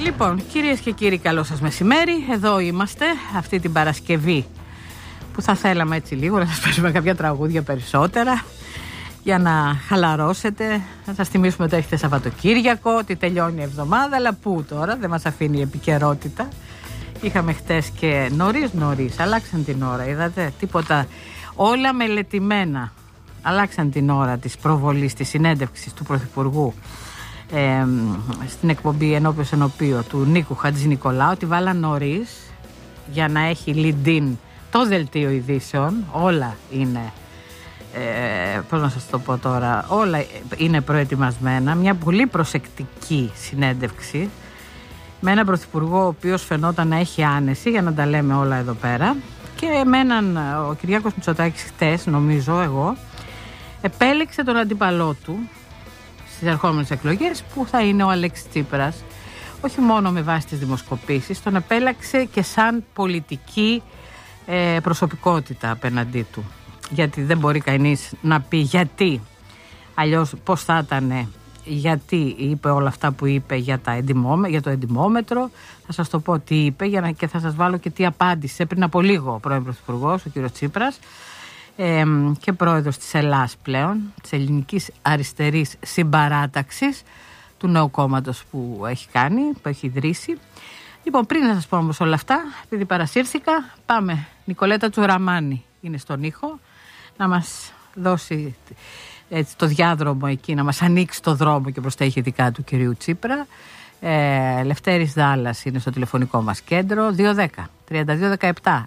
Λοιπόν, κυρίες και κύριοι, καλό σας μεσημέρι. Εδώ είμαστε αυτή την Παρασκευή που θα θέλαμε έτσι λίγο να σας παίξουμε κάποια τραγούδια περισσότερα για να χαλαρώσετε, να σας θυμίσουμε ότι έχετε Σαββατοκύριακο, ότι τελειώνει η εβδομάδα, αλλά πού τώρα, δεν μας αφήνει η επικαιρότητα. Είχαμε χτες και νωρίς, αλλάξαν την ώρα, είδατε, τίποτα, όλα μελετημένα. Αλλάξαν την ώρα της προβολής, της συνέντευξης του Πρωθυπουργού στην εκπομπή Ενώπιος Ενωπείο του Νίκου Χατζηνικολάου. Τη βάλαν νωρίς για να έχει lead-in το δελτίο ειδήσεων. Όλα είναι, πώς να σας το πω τώρα, όλα είναι προετοιμασμένα. Μια πολύ προσεκτική συνέντευξη με έναν Πρωθυπουργό ο οποίος φαινόταν να έχει άνεση, για να τα λέμε όλα εδώ πέρα, και με έναν, ο Κυριάκος Μητσοτάκης χτες, νομίζω εγώ, επέλεξε τον αντίπαλό του στις ερχόμενες εκλογές, που θα είναι ο Αλέξης Τσίπρας, όχι μόνο με βάση τις δημοσκοπήσεις, τον επέλεξε και σαν πολιτική προσωπικότητα απέναντί του. Γιατί δεν μπορεί κανείς να πει γιατί, αλλιώς πώς θα ήταν, γιατί είπε όλα αυτά που είπε για το εντιμόμετρο. Θα σας το πω τι είπε και θα σας βάλω και τι απάντησε πριν από λίγο ο πρώην Πρωθυπουργός, ο κ. Τσίπρας, και πρόεδρος της ΕΛΑΣ πλέον, της Ελληνικής Αριστερής Συμπαράταξης, του νέου κόμματος που έχει κάνει, που έχει ιδρύσει. Λοιπόν, πριν να σας πω όμως όλα αυτά, επειδή παρασύρθηκα, πάμε. Νικολέτα Τσουραμάνη είναι στον ήχο, να μας δώσει έτσι το διάδρομο εκεί, να μας ανοίξει το δρόμο και προς τα ηχητικά του κυρίου Τσίπρα. Λευτέρης Δάλλας είναι στο τηλεφωνικό μας κέντρο, 210-3217-777.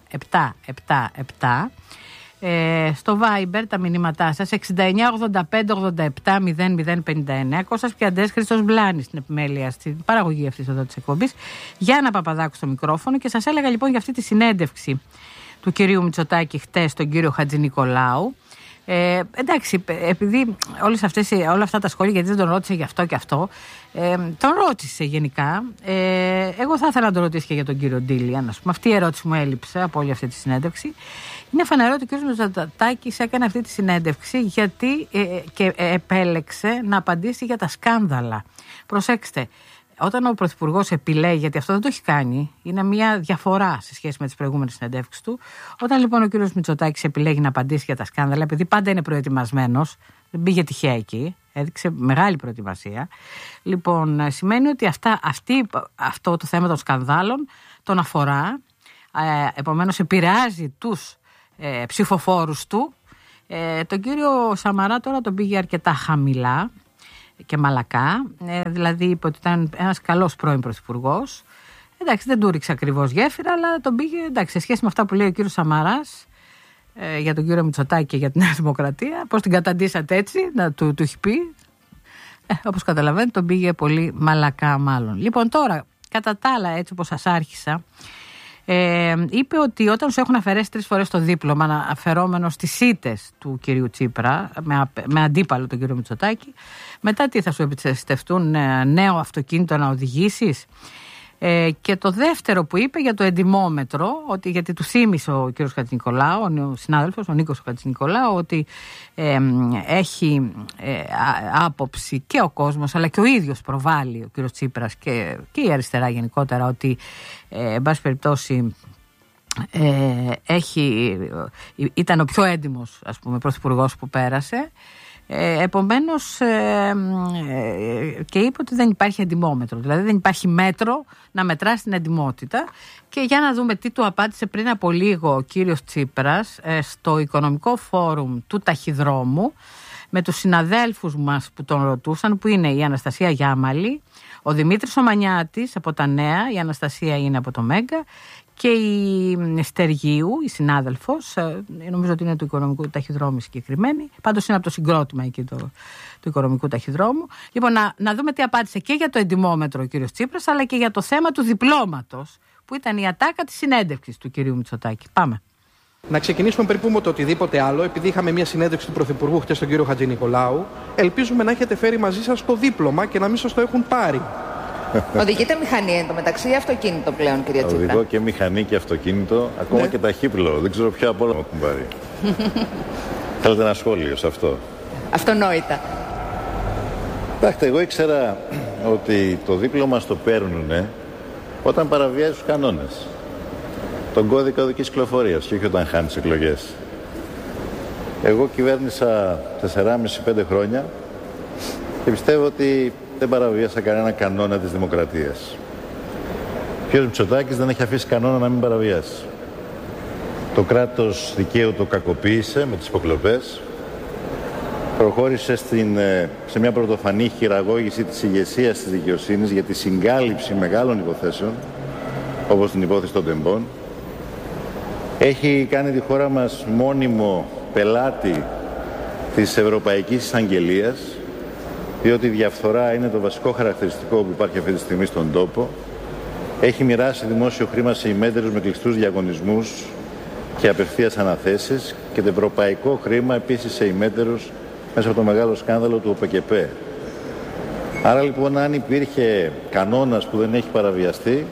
Στο Viber τα μηνύματά σας 69-85-87-0059. Κώστας Πιαντές, Χρήστος Μπλάνης στην επιμέλεια, στην παραγωγή αυτής εδώ της εκπομπής, Γιάννα Παπαδάκου στο μικρόφωνο. Και σας έλεγα λοιπόν για αυτή τη συνέντευξη του κυρίου Μητσοτάκη χτες στον κύριο Χατζηνικολάου. Εντάξει, επειδή όλα αυτά τα σχόλια, γιατί δεν τον ρώτησε για αυτό και αυτό, τον ρώτησε γενικά. Εγώ θα ήθελα να τον ρωτήσει και για τον κύριο Ντίλιαν, ας πούμε. Αυτή η ερώτηση μου έλειψε από όλη αυτή τη συνέντευξη. Είναι φανερό ότι ο κύριος Μητσοτάκης έκανε αυτή τη συνέντευξη γιατί και επέλεξε να απαντήσει για τα σκάνδαλα. Προσέξτε. Όταν ο Πρωθυπουργός επιλέγει, γιατί αυτό δεν το έχει κάνει, είναι μια διαφορά σε σχέση με τις προηγούμενες συνεντεύξεις του. Όταν λοιπόν ο κύριος Μητσοτάκης επιλέγει να απαντήσει για τα σκάνδαλα, επειδή πάντα είναι προετοιμασμένος, δεν πήγε τυχαία εκεί, έδειξε μεγάλη προετοιμασία. Λοιπόν, σημαίνει ότι αυτό το θέμα των σκανδάλων τον αφορά, επομένως επηρεάζει τους ψηφοφόρους του. Τον κύριο Σαμαρά τώρα τον πήγε αρκετά χαμηλά και μαλακά, δηλαδή είπε ότι ήταν ένας καλός πρώην πρωθυπουργός. Εντάξει, δεν του ρίξε ακριβώς γέφυρα, αλλά τον πήγε, εντάξει, σε σχέση με αυτά που λέει ο κύριος Σαμαράς για τον κύριο Μητσοτάκη και για την Νέα Δημοκρατία, πώς την καταντήσατε έτσι, να του έχει πει, όπως καταλαβαίνετε τον πήγε πολύ μαλακά μάλλον. Λοιπόν, τώρα, κατά τα άλλα, έτσι όπως σας άρχισα, είπε ότι όταν σου έχουν αφαιρέσει 3 φορές το δίπλωμα, αφαιρόμενο στις ήττες του κυρίου Τσίπρα, με αντίπαλο τον κύριο Μητσοτάκη, μετά τι θα σου εμπιστευτούν, νέο αυτοκίνητο να οδηγήσεις? Και το δεύτερο που είπε για το εντιμόμετρο, ότι, γιατί του θύμισε ο κύριος Χατζηνικολάου, ο συνάδελφος, ο Νίκος Χατζηνικολάου, ότι έχει άποψη και ο κόσμος, αλλά και ο ίδιος προβάλλει ο κύριος Τσίπρας και η αριστερά γενικότερα, ότι εν πάση περιπτώσει ήταν ο πιο έντιμος, ας πούμε, πρωθυπουργός που πέρασε. Επομένως και είπε ότι δεν υπάρχει εντιμόμετρο, δηλαδή δεν υπάρχει μέτρο να μετρά την εντιμότητα. Και για να δούμε τι του απάντησε πριν από λίγο ο κύριος Τσίπρας στο Οικονομικό Φόρουμ του Ταχυδρόμου με τους συναδέλφους μας που τον ρωτούσαν, που είναι η Αναστασία Γιάμαλη, ο Δημήτρης Ομανιάτης από τα Νέα, η Αναστασία είναι από το Μέγκα, και η Στεργίου, η συνάδελφος, νομίζω ότι είναι του Οικονομικού Ταχυδρόμου συγκεκριμένη, πάντως είναι από το συγκρότημα εκεί του Οικονομικού Ταχυδρόμου. Λοιπόν, να δούμε τι απάντησε και για το εντιμόμετρο ο κύριος Τσίπρας, αλλά και για το θέμα του διπλώματος, που ήταν η ατάκα της συνέντευξης του κυρίου Μητσοτάκη. Πάμε. Να ξεκινήσουμε περίπου με το οτιδήποτε άλλο, επειδή είχαμε μια συνέντευξη του Πρωθυπουργού χτες στον κύριο Χατζηνικολάου. Ελπίζουμε να έχετε φέρει μαζί σας το δίπλωμα και να μην σας το έχουν πάρει. Οδηγείτε μηχανή εντωμεταξύ ή αυτοκίνητο πλέον, κυρία Τσίπρα? Οδηγώ και μηχανή και αυτοκίνητο, ακόμα και ταχύπλο. Δεν ξέρω ποιο από όλα μου έχουν πάρει. Θέλετε ένα σχόλιο σε αυτό? Αυτονόητα. Κοιτάξτε, εγώ ήξερα ότι το δίπλωμα στο παίρνουνε Όταν παραβιάζει τους κανόνες, τον κώδικα οδικής κυκλοφορίας και όχι όταν χάνεις εκλογές. Εγώ κυβέρνησα 4,5-5 χρόνια και πιστεύω ότι δεν παραβίασα κανένα κανόνα της δημοκρατίας. Ο κ. Μητσοτάκης δεν έχει αφήσει κανόνα να μην παραβιάσει. Το κράτος δικαίου το κακοποίησε με τις υποκλοπές. Προχώρησε σε μια πρωτοφανή χειραγώγηση της ηγεσίας της δικαιοσύνης για τη συγκάλυψη μεγάλων υποθέσεων, όπως την υπόθεση των τεμπών. Έχει κάνει τη χώρα μας μόνιμο πελάτη της Ευρωπαϊκής Εισαγγελίας, διότι η διαφθορά είναι το βασικό χαρακτηριστικό που υπάρχει αυτή τη στιγμή στον τόπο. Έχει μοιράσει δημόσιο χρήμα σε ημέτερους με κλειστούς διαγωνισμούς και απευθείας αναθέσεις και το ευρωπαϊκό χρήμα επίσης σε ημέτερους μέσα από το μεγάλο σκάνδαλο του ΟΠΕΚΕΠΕ. Άρα λοιπόν, αν υπήρχε κανόνας που δεν έχει παραβιαστεί,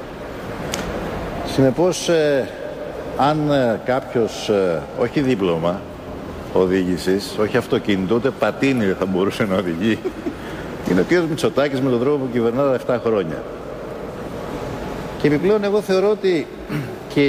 συνεπώς αν κάποιος, όχι δίπλωμα οδήγησης, όχι αυτοκίνητο, ούτε πατίνι δεν θα μπορούσε να οδηγεί, είναι ο κ. Μητσοτάκης με τον τρόπο που κυβερνά τα 7 χρόνια. Και επιπλέον εγώ θεωρώ ότι και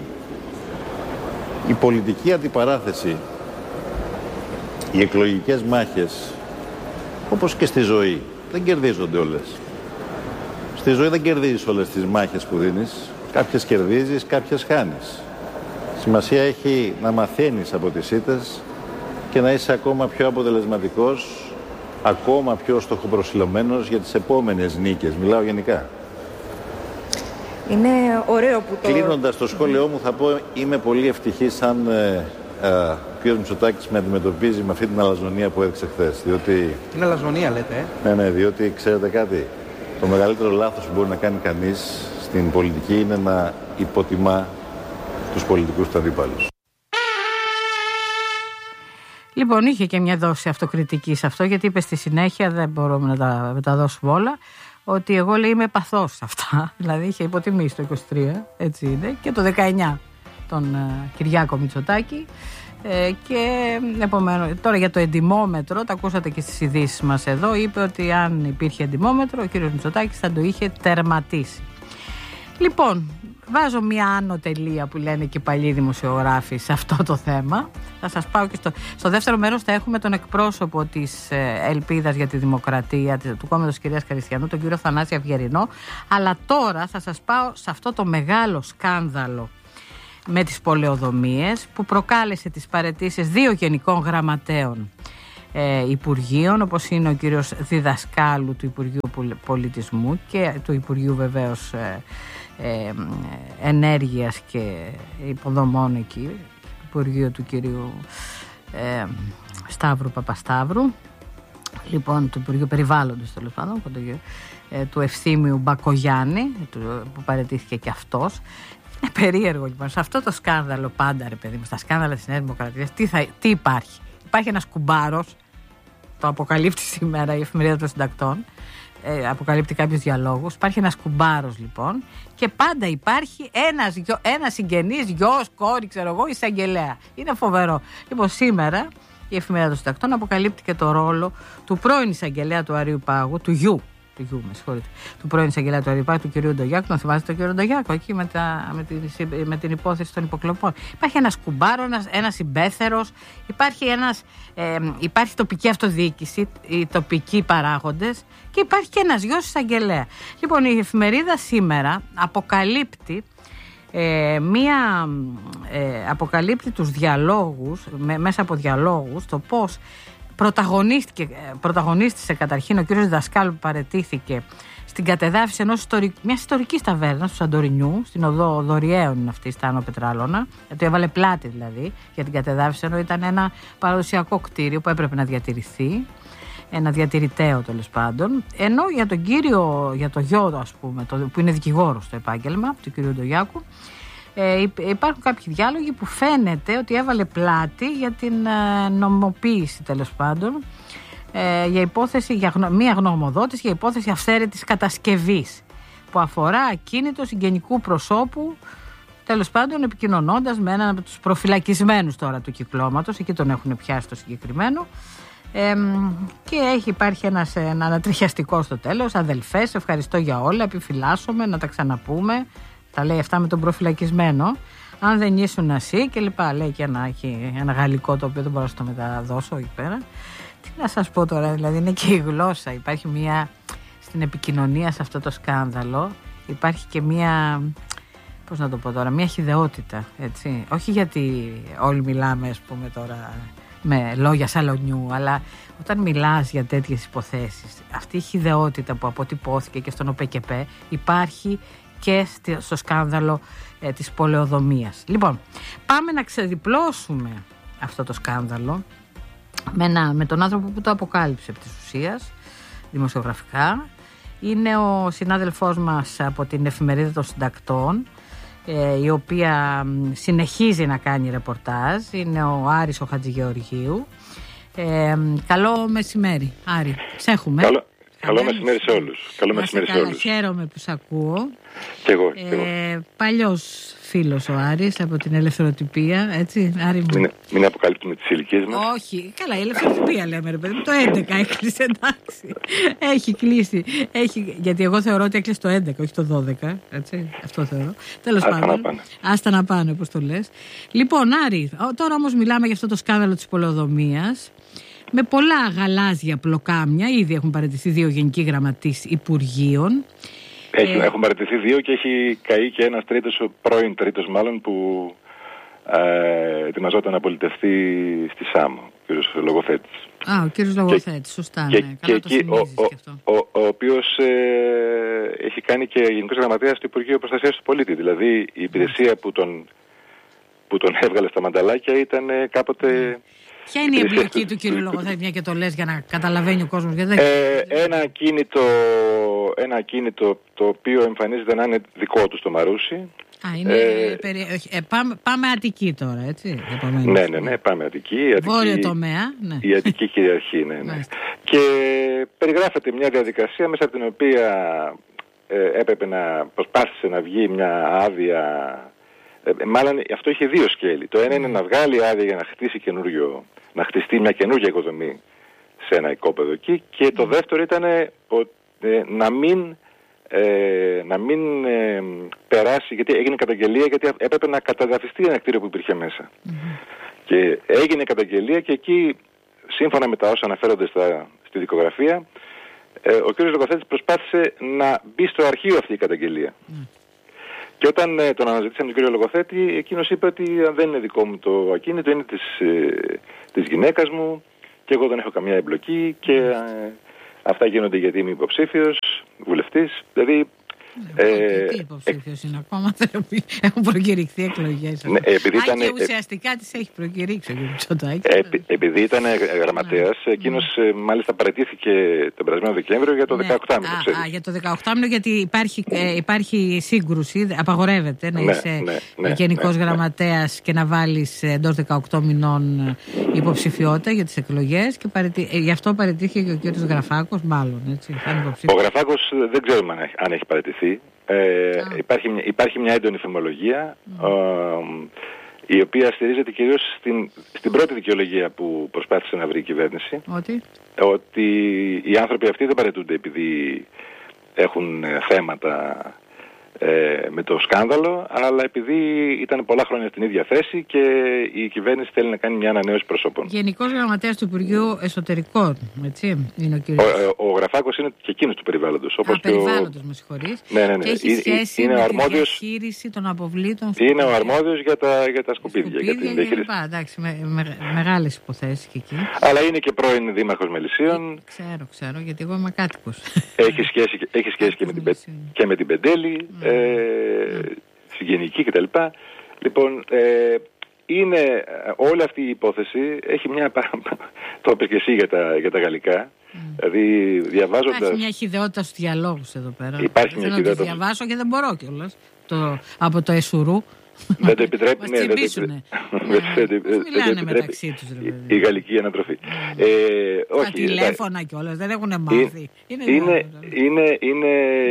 η πολιτική αντιπαράθεση, οι εκλογικές μάχες, όπως και στη ζωή, δεν κερδίζονται όλες. Στη ζωή δεν κερδίζεις όλες τις μάχες που δίνεις. Κάποιες κερδίζεις, κάποιες χάνεις. Σημασία έχει να μαθαίνεις από τις ήττες και να είσαι ακόμα πιο αποτελεσματικός, ακόμα πιο στοχοπροσιλωμένος για τις επόμενες νίκες. Μιλάω γενικά. Είναι ωραίο που το... Κλείνοντας το σχόλιο μου θα πω, είμαι πολύ ευτυχής αν ο κ. Μητσοτάκης με αντιμετωπίζει με αυτή την αλαζονία που έδειξε χθες. Διότι... Την αλαζονία λέτε, Ναι, διότι ξέρετε κάτι, το μεγαλύτερο λάθος που μπορεί να κάνει κανείς στην πολιτική είναι να υποτιμά τους πολιτικούς του αντίπαλους. Λοιπόν, είχε και μια δόση αυτοκριτική σε αυτό, γιατί είπε στη συνέχεια, δεν μπορούμε να τα δώσουμε όλα, ότι εγώ, λέει, είμαι παθός σε αυτά. Δηλαδή είχε υποτιμήσει το 23, έτσι είναι, και το 19 τον Κυριάκο Μητσοτάκη. Και επομένως, τώρα για το εντιμόμετρο, τα ακούσατε και στις ειδήσεις μας εδώ, είπε ότι αν υπήρχε εντιμόμετρο, ο κύριος Μητσοτάκης θα το είχε τερματίσει. Λοιπόν, βάζω μια άνω τελεία που λένε και οι παλιοί δημοσιογράφοι σε αυτό το θέμα. Θα σας πάω και στο δεύτερο μέρος, θα έχουμε τον εκπρόσωπο της Ελπίδας για τη Δημοκρατία, του κόμματος κυρίας Χαριστιανού, τον κύριο Θανάση Αυγερινό. Αλλά τώρα θα σας πάω σε αυτό το μεγάλο σκάνδαλο με τις πολεοδομίες που προκάλεσε τις παραιτήσεις 2 γενικών γραμματέων υπουργείων, όπως είναι ο κύριος Διδασκάλου του Υπουργείου Πολιτισμού και του Υπουργείου βεβαίως Ενέργειας και Υποδομών εκεί, Υπουργείο του κυρίου Σταύρου Παπασταύρου, λοιπόν του Υπουργείου Περιβάλλοντος τέλος πάντων, του Ευθύμιου Μπακογιάννη που παραιτήθηκε και αυτός. Είναι περίεργο λοιπόν σε αυτό το σκάνδαλο πάντα, ρε παιδί μου, στα σκάνδαλα της Νέας Δημοκρατίας, τι υπάρχει. Υπάρχει ένας κουμπάρος, το αποκαλύπτει σήμερα η Εφημερίδα των Συντακτών, αποκαλύπτει κάποιους διαλόγους. Υπάρχει ένας κουμπάρος λοιπόν και πάντα υπάρχει ένας συγγενής, γιος, κόρη, ξέρω εγώ, εισαγγελέα. Είναι φοβερό. Λοιπόν, σήμερα η Εφημερίδα των Συντακτών αποκαλύπτει και το ρόλο του πρώην εισαγγελέα του Αρείου Πάγου, του πρώην εισαγγελέα του Αρείου Πάγου, του κυρίου Ντογιάκου. Τον θυμάστε τον κύριο Ντογιάκου εκεί με την υπόθεση των υποκλοπών. Υπάρχει ένας κουμπάρο, ένας συμπέθερος, υπάρχει τοπική αυτοδιοίκηση, οι τοπικοί παράγοντες και υπάρχει και ένας γιος εισαγγελέα. Λοιπόν, η εφημερίδα σήμερα αποκαλύπτει αποκαλύπτει τους διαλόγους, μέσα από διαλόγους, το πώς πρωταγωνίστησε καταρχήν ο κύριος Δασκάλου που παραιτήθηκε στην κατεδάφιση μιας ιστορικής ταβέρνας του Σαντορινιού, στην οδό Δωριαίων είναι αυτή, στα Άνω Πετράλωνα, γιατί έβαλε πλάτη δηλαδή για την κατεδάφιση, ενώ ήταν ένα παραδοσιακό κτίριο που έπρεπε να διατηρηθεί, ένα διατηρηταίο τέλος πάντων, ενώ για το γιο, ας πούμε, που είναι δικηγόρος στο επάγγελμα του κύριου Ντογιάκου, υπάρχουν κάποιοι διάλογοι που φαίνεται ότι έβαλε πλάτη για την νομιμοποίηση τέλος πάντων, για μία γνωμοδότηση για υπόθεση αυθαίρετης κατασκευής που αφορά ακίνητο συγγενικού προσώπου, τέλος πάντων επικοινωνώντας με έναν από τους προφυλακισμένους τώρα του κυκλώματος, εκεί τον έχουν πιάσει το συγκεκριμένο, Και υπάρχει ένα ανατριχιαστικό στο τέλος. Αδελφές, ευχαριστώ για όλα, επιφυλάσσομαι, να τα ξαναπούμε. Τα λέει αυτά με τον προφυλακισμένο. Αν δεν ήσουν εσύ και λοιπά. Λέει και ένα γαλλικό το οποίο δεν μπορώ να το μεταδώσω εκεί πέρα. Τι να σας πω τώρα, δηλαδή είναι και η γλώσσα. Υπάρχει στην επικοινωνία σε αυτό το σκάνδαλο, υπάρχει και πώς να το πω τώρα, μια χυδαιότητα, έτσι. Όχι γιατί όλοι μιλάμε, ας πούμε τώρα, με λόγια σαλονιού, αλλά όταν μιλάς για τέτοιες υποθέσεις, αυτή η χυδαιότητα που αποτυπώθηκε και στον ΟΠΕΚΕΠΕ υπάρχει και στο σκάνδαλο της πολεοδομίας. Λοιπόν, πάμε να ξεδιπλώσουμε αυτό το σκάνδαλο με τον άνθρωπο που το αποκάλυψε επί της ουσίας, δημοσιογραφικά. Είναι ο συνάδελφός μας από την Εφημερίδα των Συντακτών, η οποία συνεχίζει να κάνει ρεπορτάζ. Είναι ο Άρης ο Χατζηγεωργίου. Καλό μεσημέρι, Άρη. Σε έχουμε. Καλό μεσημέρι σε όλους. Καλό μεσημέρι σε όλους. Χαίρομαι που σ' ακούω. Και εγώ. Παλιός φίλος ο Άρης από την Ελευθεροτυπία, έτσι, Άρη μου. Μην αποκαλύπτουμε τις ηλικίες μας. Όχι, καλά, η Ελευθεροτυπία λέμε, ρε παιδί μου. Το 11 έκλεισε, εντάξει. Έχει κλείσει. Γιατί εγώ θεωρώ ότι έκλεισε το 11, όχι το 12. Έτσι, αυτό θεωρώ. Τέλος πάντων. Άστα να πάνε, όπως το λες. Λοιπόν, Άρη, τώρα όμως μιλάμε για αυτό το σκάνδαλο της πολεοδομίας. Με πολλά γαλάζια πλοκάμια, ήδη έχουν παραιτηθεί 2 γενικοί γραμματείς υπουργείων. Έχουν παραιτηθεί 2 και έχει καεί και ένας πρώην τρίτος μάλλον, που ετοιμαζόταν να πολιτευτεί στη ΣΑΜ, ο κύριος Λογοθέτης. Ο κύριος Λογοθέτης, σωστά, ναι. Καλά το θυμίζεις και αυτό. Ο οποίος έχει κάνει και γενικός γραμματέας του Υπουργείου Προστασίας του Πολίτη. Δηλαδή η υπηρεσία που τον έβγαλε στα μανταλάκια ήταν κάποτε... Ποια είναι η εμπλοκή του κύριου Λογοθέτη, μια και το λες για να καταλαβαίνει ο κόσμος? Ένα ακίνητο το οποίο εμφανίζεται να είναι δικό του στο Μαρούσι. Πάμε Αττική τώρα, έτσι. Ναι, πάμε Αττική. Βόρειο τομέα. Ναι. Η Αττική κυριαρχεί, ναι. Και περιγράφεται μια διαδικασία μέσα από την οποία έπρεπε να προσπάθησε να βγει μια άδεια. Μάλλον αυτό είχε 2 σκέλη. Το ένα είναι να βγάλει άδεια για να χτίσει να χτιστεί μια καινούργια οικοδομή σε ένα οικόπεδο εκεί, και το δεύτερο ήταν να μην περάσει, γιατί έγινε καταγγελία, γιατί έπρεπε να καταδαφιστεί ένα κτίριο που υπήρχε μέσα. Και έγινε καταγγελία και εκεί, σύμφωνα με τα όσα αναφέρονται στη δικογραφία, ο κ. Λογοθέτης προσπάθησε να μπει στο αρχείο αυτή η καταγγελία. Και όταν τον αναζητήσαμε τον κύριο Λογοθέτη, εκείνος είπε ότι δεν είναι δικό μου το ακίνητο, είναι της γυναίκας μου και εγώ δεν έχω καμία εμπλοκή και αυτά γίνονται γιατί είμαι υποψήφιος, βουλευτής. Δηλαδή... τι υποψήφιος είναι ακόμα, έχουν προκηρυχθεί εκλογές. Και ουσιαστικά τις έχει προκηρύξει ο κ. Μητσοτάκη. Επειδή ήταν γραμματέας, εκείνος μάλιστα παραιτήθηκε τον περασμένο Δεκέμβριο για το 18μηνο. Για το 18μηνο, γιατί υπάρχει σύγκρουση, απαγορεύεται να είσαι γενικός γραμματέας και να βάλεις εντός 18 μηνών υποψηφιότητα για τις εκλογές, και γι' αυτό παραιτήθηκε και ο κ. Γραφάκος, μάλλον. Έτσι, ο Γραφάκος δεν ξέρουμε αν έχει παραιτηθεί. Υπάρχει μια έντονη φημολογία, η οποία στηρίζεται κυρίως στην πρώτη δικαιολογία που προσπάθησε να βρει η κυβέρνηση, ότι οι άνθρωποι αυτοί δεν παραιτούνται επειδή έχουν θέματα με το σκάνδαλο, αλλά επειδή ήταν πολλά χρόνια στην ίδια θέση και η κυβέρνηση θέλει να κάνει μια ανανέωση προσώπων. Γενικός Γραμματέας του Υπουργείου Εσωτερικών, έτσι, είναι ο κύριος. Ο Γραφάκος είναι και εκείνος του περιβάλλοντος. Περιβάλλοντος, με συγχωρείς. Ναι. Και έχει σχέση με τη διαχείριση των αποβλήτων. Είναι ο αρμόδιος για τα σκουπίδια. Εντάξει, μεγάλες υποθέσεις και εκεί. Αλλά είναι και πρώην δήμαρχος Μελισσίων. Ξέρω, γιατί εγώ είμαι κάτοικος. Έχει σχέση και με την Πεντέλη. Συγγενική κτλ. Λοιπόν, είναι όλη αυτή η υπόθεση έχει μια, το είπες και εσύ για τα γαλλικά, δηλαδή διαβάζοντας... Υπάρχει μια χυδαιότητα στους διαλόγους εδώ πέρα. Υπάρχει μια χυδαιότητα. Δεν το διαβάσω και δεν μπορώ κιόλας από το Εσουρού. Δεν το επιτρέπει. Δεν μιλάνε μεταξύ τους. Η γαλλική ανατροφή. Τα τηλέφωνα κιόλας, δεν έχουν μάθει.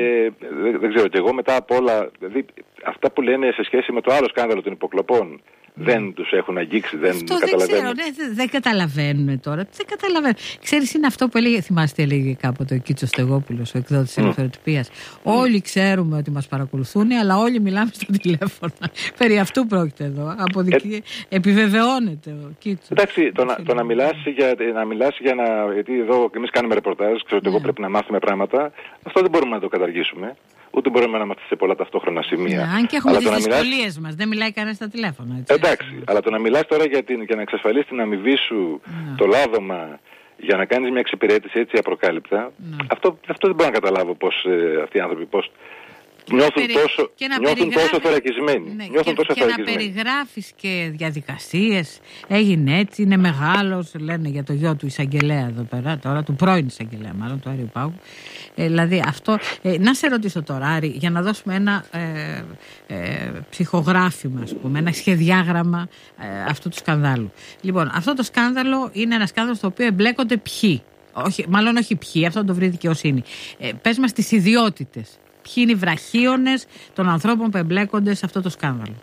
Δεν ξέρω, και εγώ μετά από όλα, δηλαδή αυτά που λένε σε σχέση με το άλλο σκάνδαλο των υποκλοπών, δεν τους έχουν αγγίξει, δεν αυτό καταλαβαίνουν. Δεν ξέρω, δεν καταλαβαίνουν τώρα. Δεν καταλαβαίνουν. Ξέρεις, είναι αυτό που έλεγε, θυμάστε, έλεγε κάποτε ο Κίτσος Στεγόπουλος, ο εκδότης της Ελευθεροτυπίας. Όλοι ξέρουμε ότι μας παρακολουθούν, αλλά όλοι μιλάμε στο τηλέφωνο. Περί αυτού πρόκειται εδώ. Επιβεβαιώνεται ο Κίτσος. Εντάξει, το να μιλάς για να. Γιατί εδώ εμείς κάνουμε ρεπορτάζ, ξέρω ότι εγώ πρέπει να μάθουμε πράγματα. Αυτό δεν μπορούμε να το καταργήσουμε. Ούτε μπορούμε να είμαστε σε πολλά ταυτόχρονα σημεία. Αν και έχουμε τις δυσκολίες μας, δεν μιλάει κανένας στα τηλέφωνα. Έτσι. Εντάξει, αλλά το να μιλάς τώρα για να εξασφαλίσεις την αμοιβή σου, το λάδωμα, για να κάνεις μια εξυπηρέτηση έτσι απροκάλυπτα, αυτό δεν μπορώ να καταλάβω πώς αυτοί οι άνθρωποι νιώθουν τόσο θωρακισμένοι. Ναι, και να περιγράφεις και διαδικασίες. Έγινε έτσι, είναι μεγάλος, λένε για το γιο του εισαγγελέα εδώ πέρα, τώρα του πρώην εισαγγελέα, μάλλον του Άριου Πάγου. Δηλαδή αυτό, να σε ρωτήσω τώρα, Άρη, για να δώσουμε ένα ψυχογράφημα, ας πούμε, ένα σχεδιάγραμμα αυτού του σκανδάλου. Λοιπόν, αυτό το σκάνδαλο είναι ένα σκάνδαλο στο οποίο εμπλέκονται ποιοι. Μάλλον όχι ποιοι, αυτό το βρει δικαιοσύνη. Πες μας τις ιδιότητες. Ποιοι είναι οι βραχίονες των ανθρώπων που εμπλέκονται σε αυτό το σκάνδαλο.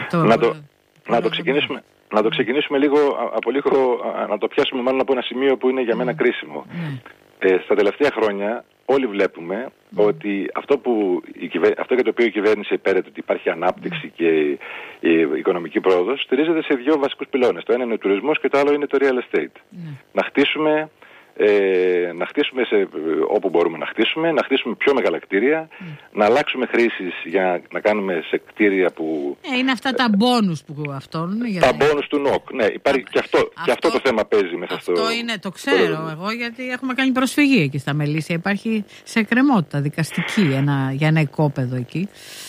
Να το ξεκινήσουμε λίγο, να το πιάσουμε μάλλον από ένα σημείο που είναι για μένα κρίσιμο. Στα τελευταία χρόνια όλοι βλέπουμε ότι αυτό για το οποίο η κυβέρνηση υπέρεται, ότι υπάρχει ανάπτυξη και η οικονομική πρόοδος, στηρίζεται σε δύο βασικούς πυλώνες. Το ένα είναι ο τουρισμός και το άλλο είναι το real estate. Να χτίσουμε όπου μπορούμε να χτίσουμε πιο μεγάλα κτίρια, να αλλάξουμε χρήσεις για να κάνουμε σε κτίρια που... είναι αυτά τα μπόνους που αυτόν... Τα μπόνους του ΝΟΚ, ναι, υπάρχει και αυτό το θέμα παίζει μέσα στο... Αυτό είναι, το ξέρω εγώ, γιατί έχουμε κάνει προσφυγή εκεί στα Μελίσια, υπάρχει σε εκκρεμότητα δικαστική για ένα οικόπεδο εκεί.